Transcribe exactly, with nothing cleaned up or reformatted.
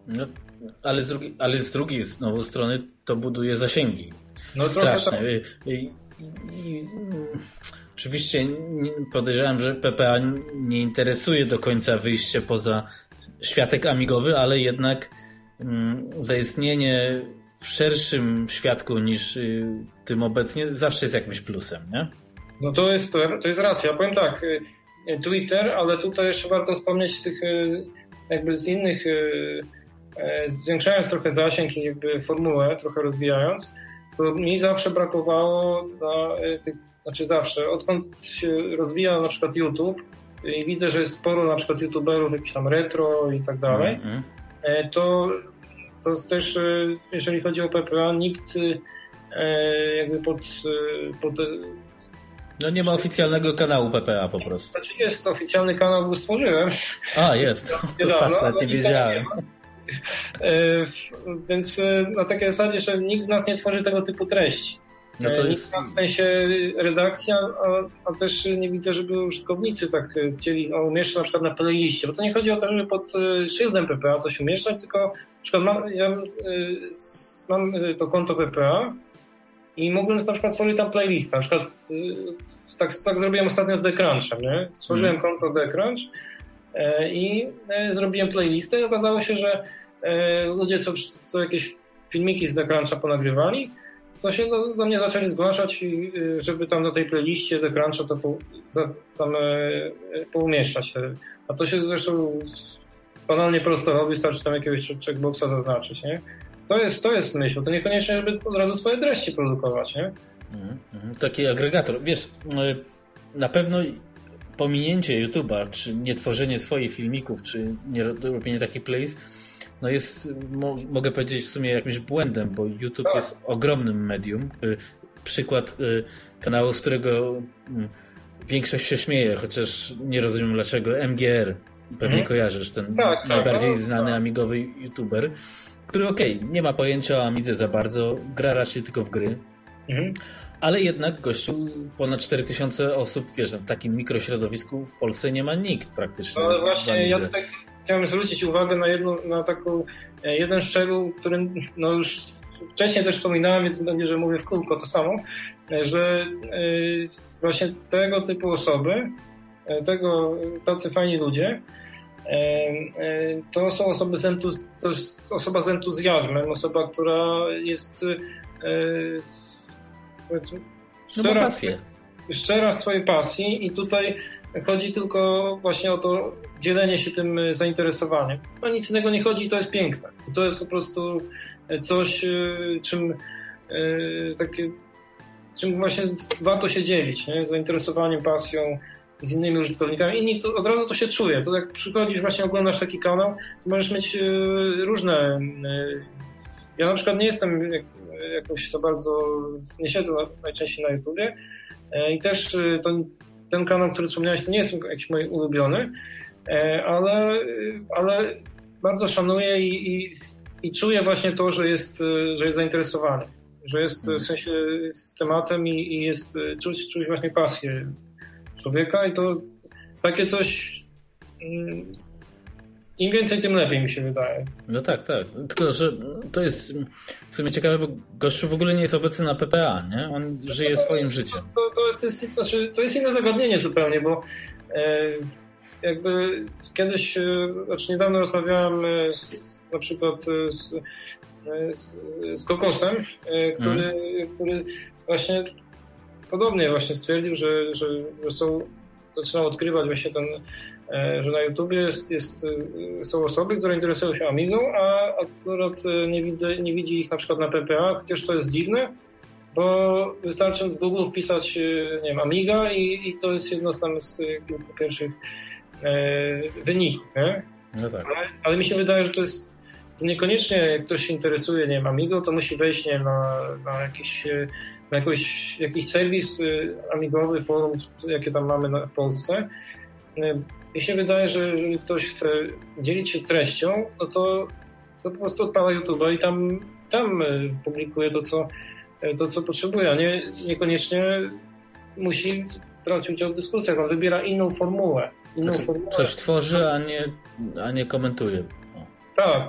No, ale, z drugi, ale z drugiej znowu strony to buduje zasięgi. No straszne. Tak. I, i, i, oczywiście podejrzewam, że P P A nie interesuje do końca wyjście poza światek amigowy, ale jednak mm, zaistnienie w szerszym świadku niż y, tym obecnie zawsze jest jakimś plusem, nie? No to jest, to jest racja. Ja powiem tak, Twitter, ale tutaj jeszcze warto wspomnieć z tych jakby z innych, zwiększając trochę zasięg i jakby formułę, trochę rozwijając, to mi zawsze brakowało, na tych, znaczy zawsze, odkąd się rozwija na przykład YouTube i widzę, że jest sporo na przykład youtuberów, jakiś tam retro i tak dalej, mm-hmm. to, to też, jeżeli chodzi o P P A, nikt jakby pod, pod No nie ma oficjalnego kanału P P A po prostu. Znaczy jest oficjalny kanał, bo stworzyłem. A, jest. To pasa, nie wiedziałem. Więc na takiej zasadzie, że nikt z nas nie tworzy tego typu treści. No to nikt jest... z nas, w sensie redakcja, a, a też nie widzę, żeby użytkownicy tak chcieli no, umieszczać na przykład na playliście, bo to nie chodzi o to, żeby pod szyldem P P A coś umieszczać, tylko na przykład mam, ja mam to konto P P A i mogłem na przykład stworzyć tam playlistę. Na przykład tak, tak zrobiłem ostatnio z The Crunchem, nie? Stworzyłem mm. konto The Crunch e, i e, zrobiłem playlistę i okazało się, że e, ludzie, co, co jakieś filmiki z The Cruncha ponagrywali, to się do, do mnie zaczęli zgłaszać, i, żeby tam na tej playliście The Cruncha to po, za, tam e, poumieszczać. A to się zresztą banalnie prosto robi, wystarczy tam jakiegoś checkboxa zaznaczyć, nie? To jest, to jest myśl, to niekoniecznie, żeby od razu swoje treści produkować, nie? Mm, mm, taki agregator. Wiesz, na pewno pominięcie YouTube'a, czy nie tworzenie swoich filmików, czy nie robienie takich plays, no jest, mo, mogę powiedzieć w sumie jakimś błędem, bo YouTube tak. jest ogromnym medium. Przykład kanału, z którego większość się śmieje, chociaż nie rozumiem dlaczego, M G R. Pewnie hmm. kojarzysz, ten tak, najbardziej tak, znany tak. amigowy YouTuber, który okej, okay, nie ma pojęcia o Amidze za bardzo, gra raczej tylko w gry, mhm. ale jednak gościu ponad cztery tysiące osób, wiesz, w takim mikrośrodowisku w Polsce nie ma nikt praktycznie. No właśnie, ja tutaj chciałem zwrócić uwagę na jedną, na taką, jeden szczegół, który no już wcześniej też wspominałem, więc będzie, że mówię w kółko to samo, że właśnie tego typu osoby, tego, tacy fajni ludzie, to są osoby z entuz... to jest osoba z entuzjazmem, osoba, która jest powiedzmy szczera, no szczera w swojej pasji i tutaj chodzi tylko właśnie o to dzielenie się tym zainteresowaniem. No nic innego nie chodzi i to jest piękne. To jest po prostu coś, czym takie, czym właśnie warto się dzielić, nie? Zainteresowaniem, pasją z innymi użytkownikami. Inni to, od razu to się czuje. To jak przychodzisz, właśnie oglądasz taki kanał, to możesz mieć różne... Ja na przykład nie jestem jakoś za bardzo... Nie siedzę najczęściej na YouTubie i też to, ten kanał, który wspomniałeś, to nie jest jakiś mój ulubiony, ale, ale bardzo szanuję i, i, i czuję właśnie to, że jest, że jest zainteresowany. Że jest w sensie tematem i, i jest czuć, czuć właśnie pasję człowieka i to takie coś im więcej, tym lepiej mi się wydaje. No tak, tak. Tylko, że to jest w sumie ciekawe, bo gościu w ogóle nie jest obecny na P P A, nie? On no żyje to swoim jest, życiem. To, to, to, jest, to, to jest inne zagadnienie zupełnie, bo e, jakby kiedyś, znaczy niedawno rozmawiałem z, na przykład z, z, z Kokosem, e, który, mm. który właśnie podobnie właśnie stwierdził, że, że, że są, zaczynał odkrywać właśnie ten, że na YouTubie jest, jest, są osoby, które interesują się Amigą, a akurat nie, widzę, nie widzi ich na przykład na P P A, chociaż to jest dziwne, bo wystarczy w Google wpisać, nie wiem, Amiga i, i to jest jedno z tam z kilku pierwszych e, wyników, nie? No tak. ale, ale mi się wydaje, że to jest to niekoniecznie jak ktoś się interesuje, nie wiem, Amigą, to musi wejść nie, na, na jakiś na jakiś, jakiś serwis amigowy, forum, jakie tam mamy na, w Polsce. Mi się wydaje, że jeżeli ktoś chce dzielić się treścią, no to, to po prostu odpala YouTube'a i tam, tam publikuje to, co, to, co potrzebuje, a nie, niekoniecznie musi brać udział w dyskusjach. On wybiera inną formułę. Inną znaczy, formułę. Coś tworzy, a nie, a nie komentuje. Tak,